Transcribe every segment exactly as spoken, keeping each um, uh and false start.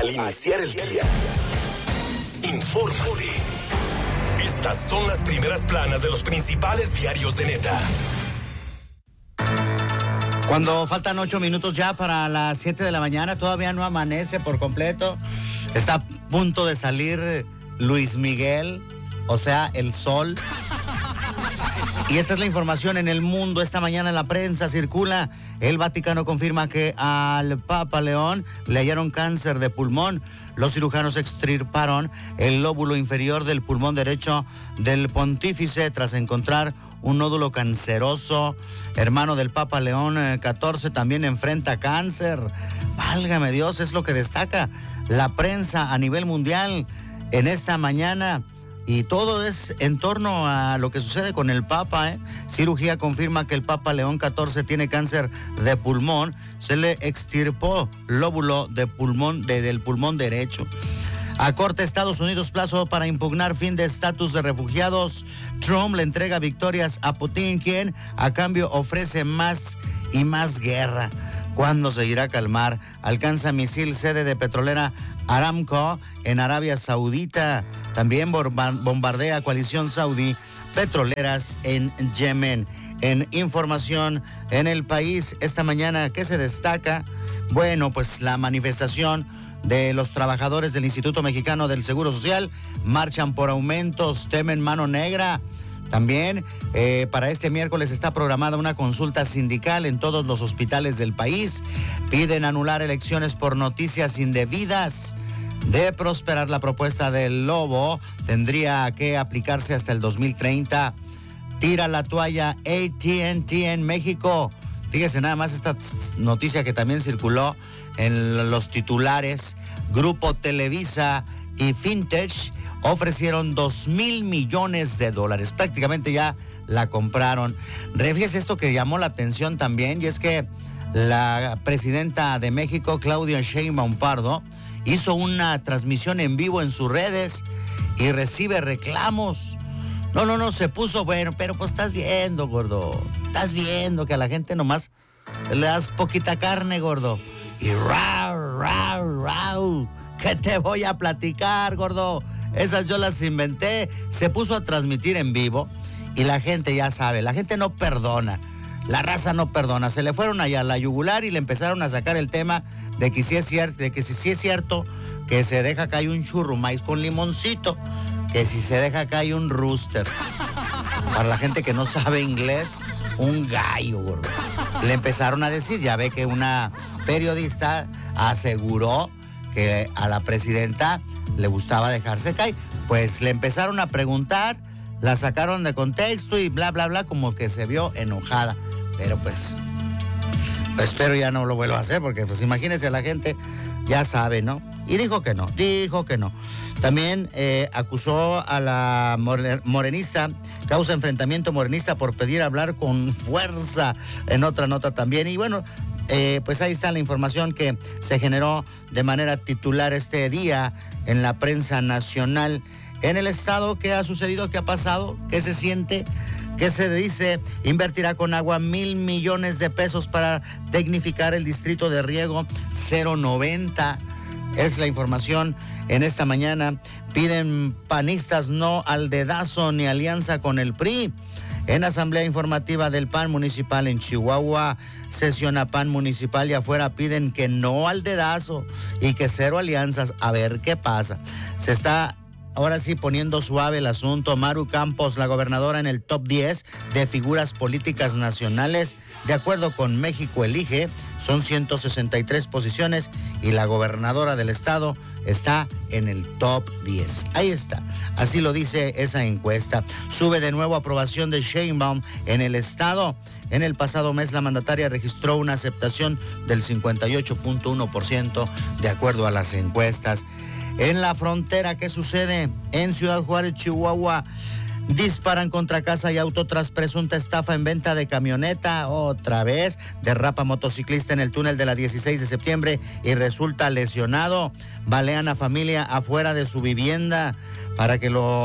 Al iniciar el día, infórmate. Estas son las primeras planas de los principales diarios de Neta. Cuando faltan ocho minutos ya para las siete de la mañana, todavía no amanece por completo. Está a punto de salir Luis Miguel, o sea, el sol. Y esta es la información en el mundo. Esta mañana en la prensa circula. El Vaticano confirma que al Papa León le hallaron cáncer de pulmón. Los cirujanos extirparon el lóbulo inferior del pulmón derecho del pontífice tras encontrar un nódulo canceroso. Hermano del Papa León catorce también enfrenta cáncer. Válgame Dios, es lo que destaca la prensa a nivel mundial en esta mañana. Y todo es en torno a lo que sucede con el Papa, ¿eh? Cirugía confirma que el Papa León catorce tiene cáncer de pulmón. Se le extirpó lóbulo de pulmón, de, del pulmón derecho. A corte Estados Unidos plazo para impugnar fin de estatus de refugiados. Trump le entrega victorias a Putin, quien a cambio ofrece más y más guerra. ¿Cuándo se irá a calmar? Alcanza misil sede de petrolera Aramco en Arabia Saudita. También bombardea coalición saudí petroleras en Yemen. En información en el país esta mañana, ¿qué se destaca? Bueno, pues la manifestación de los trabajadores del Instituto Mexicano del Seguro Social marchan por aumentos, temen mano negra. También eh, para este miércoles está programada una consulta sindical en todos los hospitales del país. Piden anular elecciones por noticias indebidas. De prosperar la propuesta del Lobo, tendría que aplicarse hasta el dos mil treinta. Tira la toalla A T and T en México. Fíjese nada más esta noticia que también circuló en los titulares. Grupo Televisa y Vintage ofrecieron dos mil millones de dólares. Prácticamente ya la compraron. Fíjese esto que llamó la atención también, y es que la presidenta de México, Claudia Sheinbaum Pardo, hizo una transmisión en vivo en sus redes y recibe reclamos. No, no, no, se puso bueno, pero pues estás viendo, gordo. Estás viendo que a la gente nomás le das poquita carne, gordo. Y rau, rau, rau. ¿Qué te voy a platicar, gordo? Esas yo las inventé. Se puso a transmitir en vivo y la gente ya sabe, la gente no perdona. La raza no perdona. Se le fueron allá a la yugular y le empezaron a sacar el tema de que sí es cierto, de que si sí es cierto que se deja caer un churro maíz con limoncito, que si se deja caer un rooster. Para la gente que no sabe inglés, un gallo, gordo. Le empezaron a decir, ya ve que una periodista aseguró que a la presidenta le gustaba dejarse caer. Pues le empezaron a preguntar, la sacaron de contexto y bla, bla, bla, como que se vio enojada. Pero pues, pues espero ya no lo vuelva a hacer, porque pues imagínense, la gente ya sabe, ¿no? Y dijo que no, dijo que no. También eh, acusó a la morenista, causa enfrentamiento morenista por pedir hablar con fuerza, en otra nota también. Y bueno, eh, pues ahí está la información que se generó de manera titular este día en la prensa nacional. En el estado, ¿qué ha sucedido? ¿Qué ha pasado? ¿Qué se siente? ¿Qué se dice? Invertirá con agua mil millones de pesos para tecnificar el distrito de riego cero noventa. Es la información en esta mañana. Piden panistas no al dedazo ni alianza con el P R I. En asamblea informativa del P A N municipal en Chihuahua, sesiona P A N municipal y afuera piden que no al dedazo y que cero alianzas. A ver qué pasa. Se está ahora sí poniendo suave el asunto. Maru Campos, la gobernadora, en el top diez de figuras políticas nacionales. De acuerdo con México Elige, son ciento sesenta y tres posiciones y la gobernadora del estado está en el top diez. Ahí está, así lo dice esa encuesta. Sube de nuevo aprobación de Sheinbaum en el estado. En el pasado mes la mandataria registró una aceptación del cincuenta y ocho punto uno por ciento de acuerdo a las encuestas. En la frontera, ¿qué sucede? En Ciudad Juárez, Chihuahua, disparan contra casa y auto tras presunta estafa en venta de camioneta. Otra vez, derrapa motociclista en el túnel de la dieciséis de septiembre y resulta lesionado. Balean a familia afuera de su vivienda. Para que lo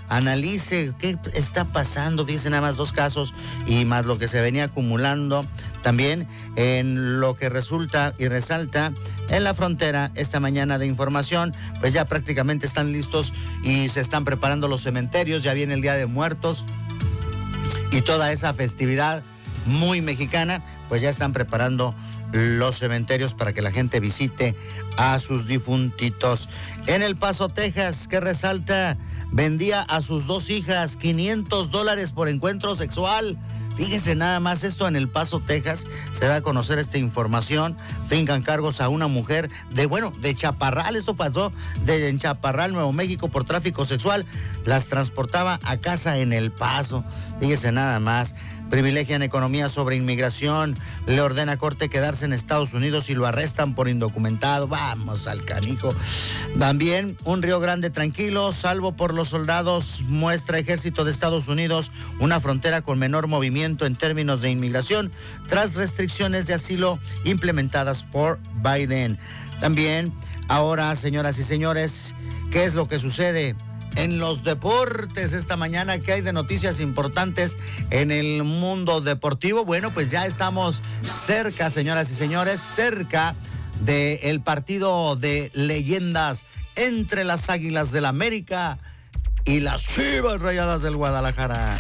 analice qué está pasando. Dice nada más dos casos y más lo que se venía acumulando también en lo que resulta y resalta en la frontera esta mañana de información. Pues ya prácticamente están listos y se están preparando los cementerios, ya viene el Día de Muertos y toda esa festividad muy mexicana, pues ya están preparando los cementerios para que la gente visite a sus difuntitos. En El Paso, Texas, que resalta, vendía a sus dos hijas quinientos dólares por encuentro sexual. Fíjese nada más, esto en El Paso, Texas, se da a conocer esta información. Fincan cargos a una mujer de, bueno, de Chaparral, esto pasó de en Chaparral, Nuevo México, por tráfico sexual. Las transportaba a casa en El Paso. Fíjese nada más. Privilegian economía sobre inmigración. Le ordena corte quedarse en Estados Unidos y lo arrestan por indocumentado. Vamos al canijo. También un Río Grande tranquilo, salvo por los soldados. Muestra Ejército de Estados Unidos una frontera con menor movimiento en términos de inmigración tras restricciones de asilo implementadas por Biden. También ahora, señoras y señores, ¿qué es lo que sucede en los deportes esta mañana? ¿Qué hay de noticias importantes en el mundo deportivo? Bueno, pues ya estamos cerca, señoras y señores, cerca del partido de leyendas entre las Águilas del América y las Chivas Rayadas del Guadalajara.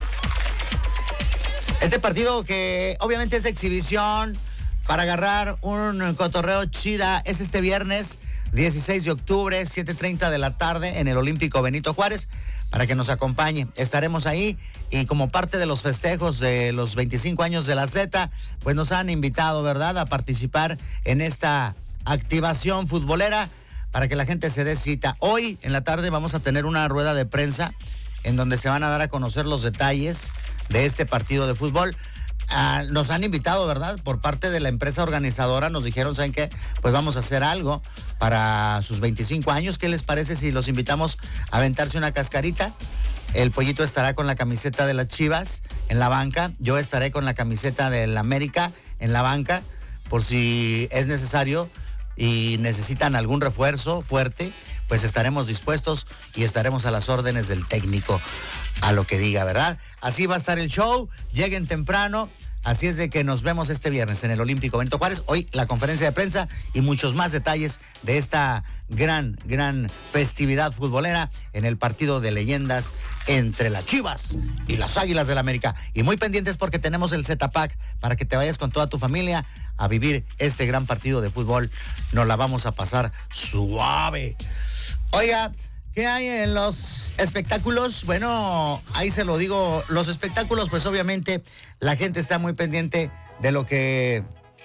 Este partido que obviamente es de exhibición para agarrar un cotorreo chida es este viernes dieciséis de octubre, siete treinta de la tarde, en el Olímpico Benito Juárez, para que nos acompañe. Estaremos ahí y como parte de los festejos de los veinticinco años de la Z, pues nos han invitado, ¿verdad?, a participar en esta activación futbolera para que la gente se dé cita. Hoy en la tarde vamos a tener una rueda de prensa en donde se van a dar a conocer los detalles de este partido de fútbol. Uh, nos han invitado, ¿verdad?, por parte de la empresa organizadora. Nos dijeron, ¿saben qué? Pues vamos a hacer algo para sus veinticinco años. ¿Qué les parece si los invitamos a aventarse una cascarita? El Pollito estará con la camiseta de las Chivas en la banca. Yo estaré con la camiseta del América en la banca, por si es necesario y necesitan algún refuerzo fuerte, pues estaremos dispuestos y estaremos a las órdenes del técnico, a lo que diga, ¿verdad? Así va a estar el show. Lleguen temprano. Así es de que nos vemos este viernes en el Olímpico Benito Juárez. Hoy la conferencia de prensa y muchos más detalles de esta gran, gran festividad futbolera en el partido de leyendas entre las Chivas y las Águilas del América. Y muy pendientes porque tenemos el Z-Pack para que te vayas con toda tu familia a vivir este gran partido de fútbol. Nos la vamos a pasar suave. Oiga, ¿qué hay en los espectáculos? Bueno, ahí se lo digo, los espectáculos, pues obviamente la gente está muy pendiente de lo que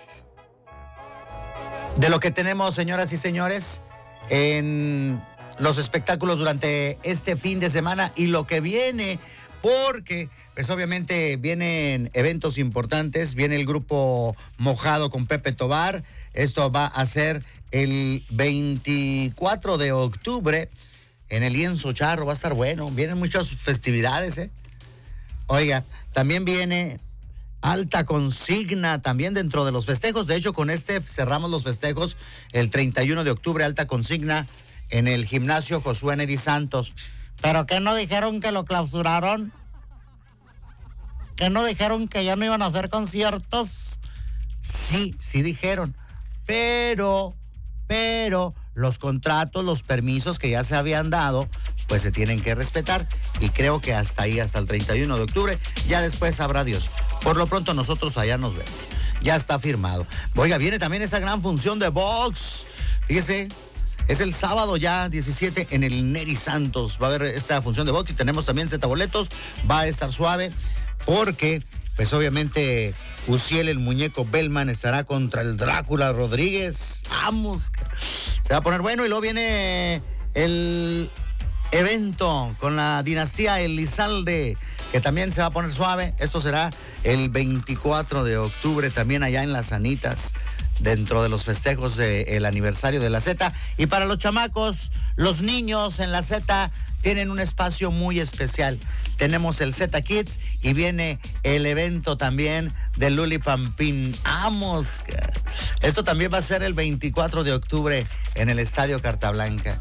de lo que tenemos, señoras y señores, en los espectáculos durante este fin de semana y lo que viene, porque pues obviamente vienen eventos importantes. Viene el grupo Mojado con Pepe Tobar. Esto va a ser el veinticuatro de octubre en el Lienzo Charro. Va a estar bueno. Vienen muchas festividades, ¿eh? Oiga, también viene Alta Consigna, también dentro de los festejos. De hecho, con este cerramos los festejos el treinta y uno de octubre, Alta Consigna en el gimnasio Josué Neri Santos. ¿Pero qué no dijeron que lo clausuraron? ¿Que no dijeron que ya no iban a hacer conciertos? Sí, sí dijeron. Pero, pero los contratos, los permisos que ya se habían dado, pues se tienen que respetar. Y creo que hasta ahí, hasta el treinta y uno de octubre, ya después sabrá Dios. Por lo pronto nosotros allá nos vemos. Ya está firmado. Oiga, viene también esta gran función de box. Fíjese, es el sábado ya diecisiete en el Neri Santos. Va a haber esta función de box y tenemos también Z boletos. Va a estar suave porque, pues obviamente, Uciel, el muñeco Bellman, estará contra el Drácula Rodríguez. Vamos, se va a poner bueno. Y luego viene el evento con la dinastía Elizalde, que también se va a poner suave. Esto será el veinticuatro de octubre, también allá en Las Anitas, dentro de los festejos del aniversario de la Z. Y para los chamacos, los niños en la Z tienen un espacio muy especial. Tenemos el Z Kids y viene el evento también de Luli Pampín. ¡Vamos! Esto también va a ser el veinticuatro de octubre en el Estadio Carta Blanca.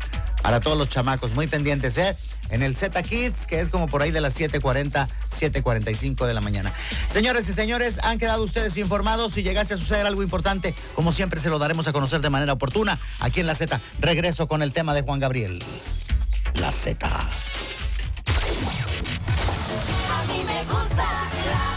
para todos los chamacos. Muy pendientes, ¿eh? En el Z Kids, que es como por ahí de las siete cuarenta, siete cuarenta y cinco de la mañana. Señores y señores, han quedado ustedes informados. Si llegase a suceder algo importante, como siempre se lo daremos a conocer de manera oportuna aquí en la Z. Regreso con el tema de Juan Gabriel. La Z. A mí me gusta la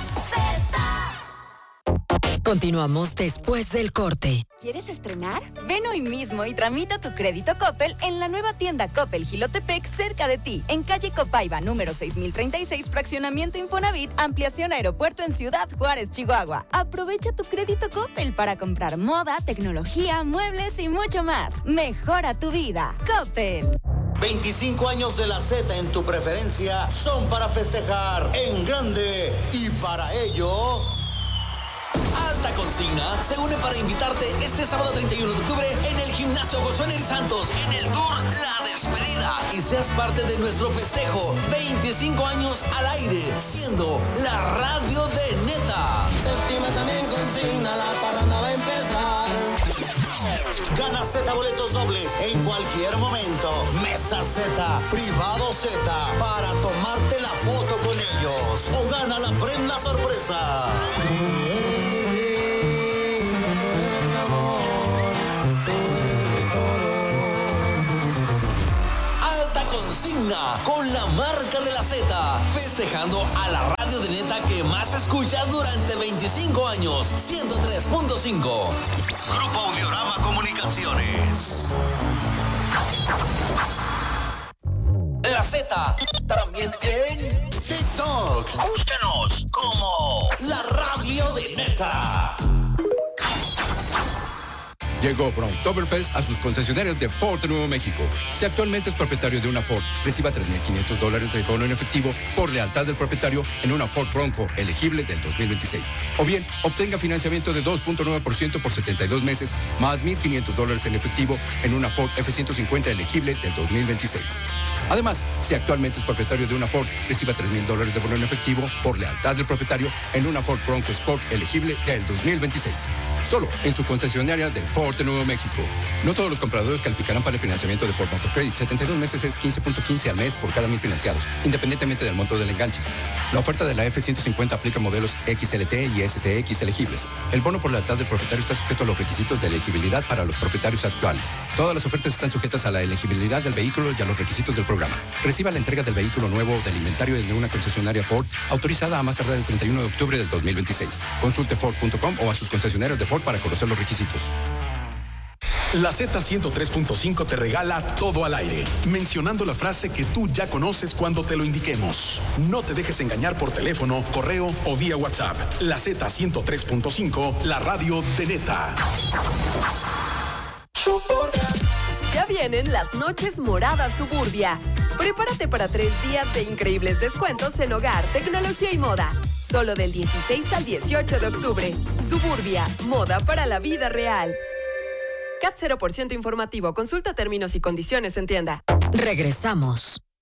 Continuamos después del corte. ¿Quieres estrenar? Ven hoy mismo y tramita tu crédito Coppel en la nueva tienda Coppel Jilotepec cerca de ti, en calle Copaiba, número seis mil treinta y seis, fraccionamiento Infonavit, ampliación aeropuerto en Ciudad Juárez, Chihuahua. Aprovecha tu crédito Coppel para comprar moda, tecnología, muebles y mucho más. Mejora tu vida. Coppel. veinticinco años de la Z en tu preferencia son para festejar en grande y para ello... Alta Consigna se une para invitarte este sábado treinta y uno de octubre en el Gimnasio Josué Neri Santos en el tour La Despedida y seas parte de nuestro festejo. veinticinco años al aire, siendo la radio de neta. Séptima también consigna, la parranda va a empezar. Gana Z boletos dobles en cualquier momento. Mesa Z, Privado Z, para tomarte la foto con ellos. O gana la prenda sorpresa. Consigna con la marca de la Z, festejando a la radio de neta que más escuchas durante veinticinco años, ciento tres punto cinco. Grupo Audiorama Comunicaciones. La Z, también en TikTok. Búsquenos como la radio de neta. Llegó Browntoberfest a sus concesionarias de Ford de Nuevo México. Si actualmente es propietario de una Ford, reciba tres mil quinientos dólares de bono en efectivo por lealtad del propietario en una Ford Bronco elegible del dos mil veintiséis. O bien, obtenga financiamiento de dos punto nueve por ciento por setenta y dos meses, más mil quinientos dólares en efectivo en una Ford F ciento cincuenta elegible del dos mil veintiséis. Además, si actualmente es propietario de una Ford, reciba tres mil dólares de bono en efectivo por lealtad del propietario en una Ford Bronco Sport elegible del dos mil veintiséis. Solo en su concesionaria de Ford de Nuevo México. No todos los compradores calificarán para el financiamiento de Ford Motor Credit. setenta y dos meses es quince punto quince al mes por cada mil financiados, independientemente del monto del enganche. La oferta de la F ciento cincuenta aplica modelos X L T y S T X elegibles. El bono por lealtad del propietario está sujeto a los requisitos de elegibilidad para los propietarios actuales. Todas las ofertas están sujetas a la elegibilidad del vehículo y a los requisitos del programa. Reciba la entrega del vehículo nuevo del inventario de una concesionaria Ford autorizada a más tardar el treinta y uno de octubre del dos mil veintiséis. Consulte Ford punto com o a sus concesionarios de Ford para conocer los requisitos. La Z ciento tres punto cinco te regala todo al aire, mencionando la frase que tú ya conoces cuando te lo indiquemos. No te dejes engañar por teléfono, correo o vía WhatsApp. La Z ciento tres punto cinco, la radio de neta. Ya vienen las noches moradas Suburbia. Prepárate para tres días de increíbles descuentos en hogar, tecnología y moda. Solo del dieciséis al dieciocho de octubre. Suburbia, moda para la vida real. C A T cero por ciento informativo. Consulta términos y condiciones en tienda. Regresamos.